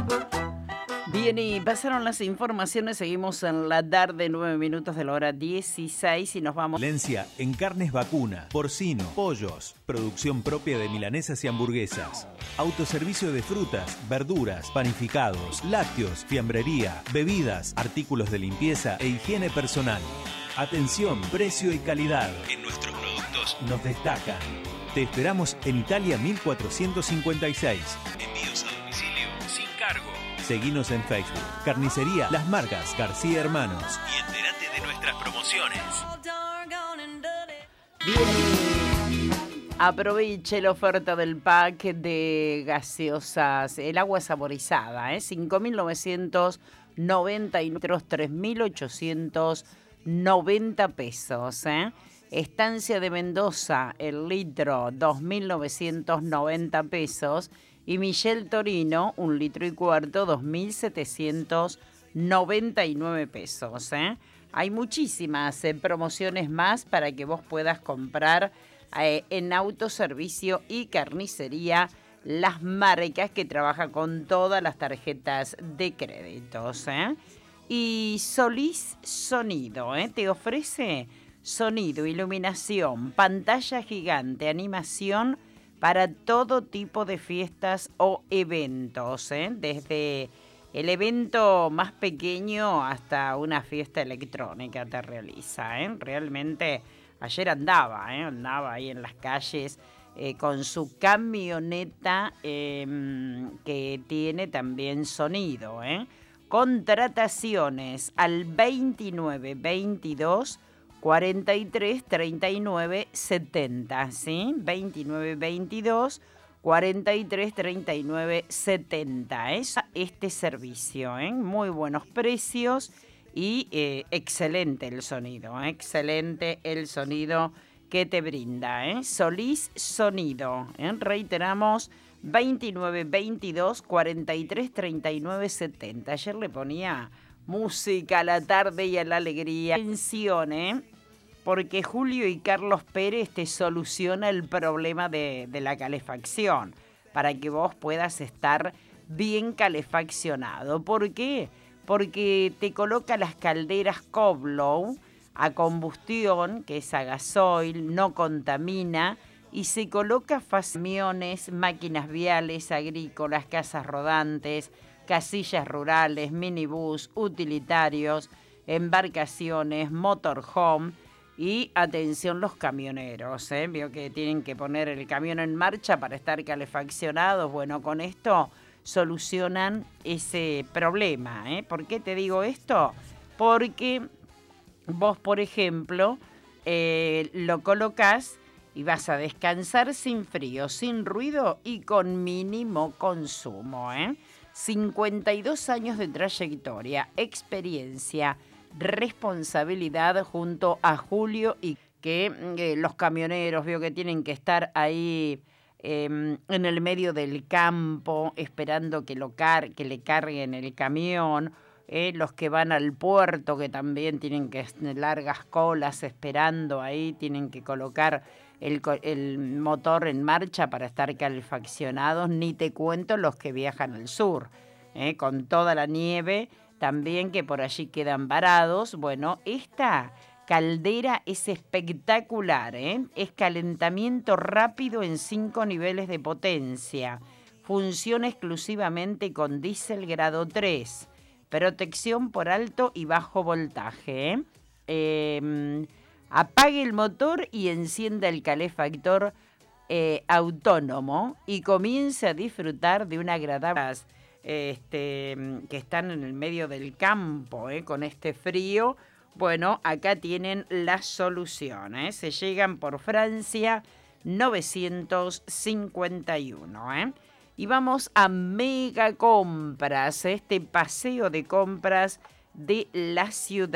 Bien, y pasaron las informaciones, seguimos en la tarde, 9 minutos de la hora 16 y nos vamos. Excelencia en carnes vacuna, porcino, pollos, producción propia de milanesas y hamburguesas, autoservicio de frutas, verduras, panificados, lácteos, fiambrería, bebidas, artículos de limpieza e higiene personal. Atención, precio y calidad. En nuestros productos nos destacan. Te esperamos en Italia 1456. Envíos a domicilio sin cargo. Seguinos en Facebook, Carnicería Las Margas García Hermanos y entérate de nuestras promociones. Bien, aproveche la oferta del pack de gaseosas, el agua saborizada, 5.990 litros, 3.890 pesos, Estancia de Mendoza, el litro, 2.990 pesos. Y Michel Torino, 1,4 litros, 2.799 pesos. Hay muchísimas promociones más para que vos puedas comprar en autoservicio y carnicería Las Marcas, que trabaja con todas las tarjetas de créditos. Y Solís Sonido, te ofrece sonido, iluminación, pantalla gigante, animación para todo tipo de fiestas o eventos, desde el evento más pequeño hasta una fiesta electrónica te realiza, Realmente ayer andaba ahí en las calles con su camioneta que tiene también sonido, Contrataciones al 2922 43 39 70, ¿sí? 29 22 43 39 70. Es este servicio, muy buenos precios y excelente el sonido, excelente el sonido que te brinda, Solís Sonido, Reiteramos, 29 22 43 39 70. Ayer le ponía música a la tarde y a la alegría. Atención, porque Julio y Carlos Pérez te soluciona el problema de la calefacción para que vos puedas estar bien calefaccionado. ¿Por qué? Porque te coloca las calderas Koblow a combustión, que es a gasoil, no contamina, y se coloca camiones, máquinas viales, agrícolas, casas rodantes, casillas rurales, minibús, utilitarios, embarcaciones, motorhome. Y atención los camioneros, vio que tienen que poner el camión en marcha para estar calefaccionados. Bueno, con esto solucionan ese problema, ¿Por qué te digo esto? Porque vos, por ejemplo, lo colocás y vas a descansar sin frío, sin ruido y con mínimo consumo, 52 años de trayectoria, experiencia, responsabilidad junto a Julio, y que los camioneros, veo que tienen que estar ahí en el medio del campo esperando que le carguen el camión, los que van al puerto, que también tienen que largas colas esperando ahí, tienen que colocar el motor en marcha para estar calefaccionados. Ni te cuento los que viajan al sur, con toda la nieve también que por allí quedan varados. Bueno, esta caldera es espectacular, es calentamiento rápido en 5 niveles de potencia, funciona exclusivamente con diésel grado 3, protección por alto y bajo voltaje, apague el motor y encienda el calefactor autónomo y comience a disfrutar de una agradable que están en el medio del campo, con este frío. Bueno, acá tienen la solución, se llegan por Francia 951, Y vamos a Mega Compras, este paseo de compras de la ciudad.